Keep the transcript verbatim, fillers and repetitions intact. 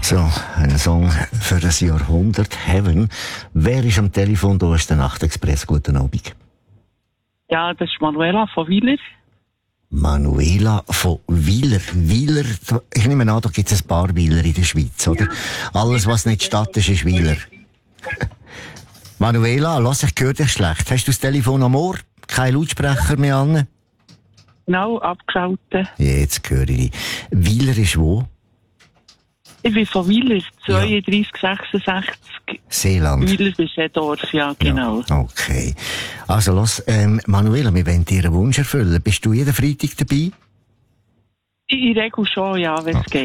So, ein Song für das Jahrhundert, Heaven. Wer ist am Telefon? Da ist der Nachtexpress. Guten Abend. Ja, das ist Manuela von Wieler. Manuela von Wieler. Wieler, ich nehme an, da gibt es ein paar Wieler in der Schweiz, oder? Alles, was nicht Stadt ist, ist Wieler. Manuela, lass, ich höre dich schlecht. Hast du das Telefon am Ohr? Kein Lautsprecher mehr an? Genau, abgeschaltet. Jetzt höre ich dich. Wieler ist wo? Ich bin von Wieler, zweiunddreißig sechsundsechzig. Seeland. Wieler ist ein Dorf, ja, genau. Ja, okay. Also los, ähm, Manuela, wir wollen dir einen Wunsch erfüllen. Bist du jeden Freitag dabei? In der Regel schon, ja, wenn es Okay. geht.